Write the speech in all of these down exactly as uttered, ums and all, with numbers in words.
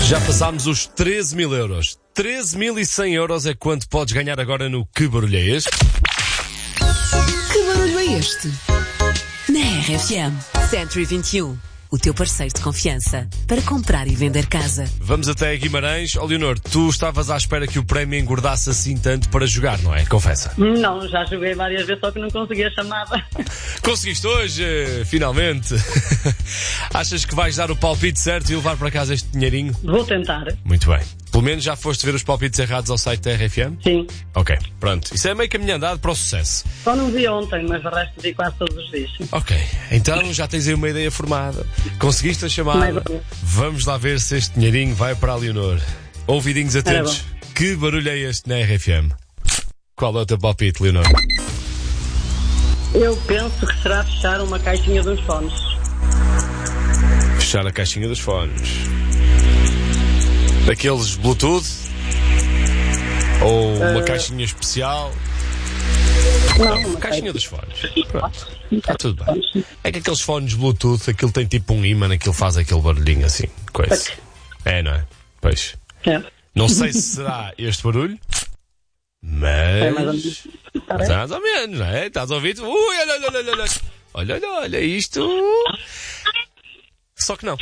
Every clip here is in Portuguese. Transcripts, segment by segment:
Já passámos os treze mil euros. treze mil e cem euros é quanto podes ganhar agora no Que Barulho é Este? Que barulho é este? Na R F M. Century vinte e um. O teu parceiro de confiança para comprar e vender casa. Vamos até Guimarães. Ó, Leonor, tu estavas à espera que o prémio engordasse assim tanto para jogar, não é? Confessa. Não, já joguei várias vezes, só que não consegui a chamada. Conseguiste hoje, finalmente. Achas que vais dar o palpite certo e levar para casa este dinheirinho? Vou tentar. Muito bem. Pelo menos já foste ver os palpites errados ao site da R F M? Sim. Ok, pronto. Isso é meio caminho andado para o sucesso. Só não vi ontem, mas o resto vi quase todos os dias. Ok, então já tens aí uma ideia formada. Conseguiste a chamada. Vamos lá ver se este dinheirinho vai para a Leonor. Ouvidinhos atentos. Que barulho é este na R F M? Qual é o teu palpite, Leonor? Eu penso que será fechar uma caixinha dos fones. Fechar a caixinha dos fones. Daqueles Bluetooth? Ou uma uh... caixinha especial? Não, Não, caixinha dos fones. Pronto, está tudo bem. É que aqueles fones Bluetooth, aquilo tem tipo um ímã, aquilo faz aquele barulhinho assim, coisa. É, não é? Pois. É. Não sei se será este barulho, mas... É mais ou menos. Mas é mais ou menos, não é? Estás a ouvir? Ui, olha, olha, olha, olha. Olha, olha, olha, isto... Só que não.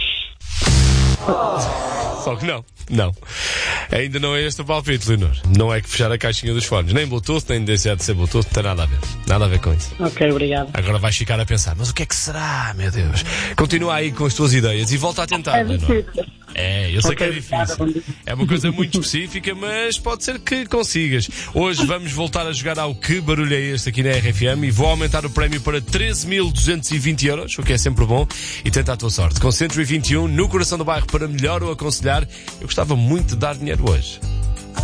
Só que não. Não. Ainda não é este o palpite, Leonor. Não é que fechar a caixinha dos fones. Nem Bluetooth, nem deixar de ser Bluetooth. Não tem nada a ver. Nada a ver com isso. Ok, obrigado. Agora vais ficar a pensar, mas o que é que será, meu Deus? Continua aí com as tuas ideias e volta a tentar, É Leonor. difícil. É, eu sei Ok, que é difícil. É uma coisa muito específica, mas pode ser que consigas. Hoje vamos voltar a jogar ao Que Barulho é Este aqui na R F M e vou aumentar o prémio para treze mil duzentos e vinte euros, o que é sempre bom, e tenta a tua sorte. Com Century vinte e um, no coração do bairro, para melhor o aconselhar, eu gostava muito de dar dinheiro hoje.